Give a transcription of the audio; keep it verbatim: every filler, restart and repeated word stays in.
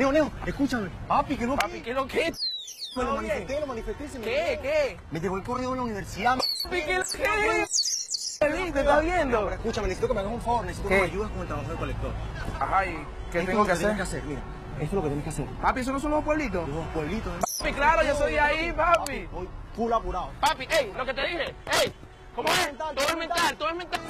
Neo, Neo, escúchame. Papi, ¿qué es lo que? Papi, ¿qué es lo que? Me lo manifesté, lo manifesté. Se me ¿Qué? llegó. ¿Qué? Me llegó el correo de la universidad. Papi, ¿qué es lo que? ¿Te estás viendo? Pero escúchame, necesito que me hagas un favor, necesito ¿Qué? que me ayudes con el trabajo del colector. Ajá, ¿y qué Esto tengo es que lo Tienes que hacer? hacer, mira. Esto es lo que tienes que hacer. Papi, ¿eso no son los pueblitos? Los pueblitos. ¿eh? Papi, claro, yo soy de ahí, papi. Voy full apurado. Papi, ey, lo que te dije, ey, ¿cómo es? Mental, Todo es mental, todo es mental.